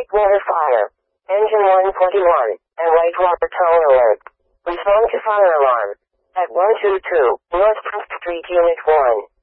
White water fire. Engine 141, and white water tow alert. Respond to fire alarm. At 122, North 5th Street, Unit 1.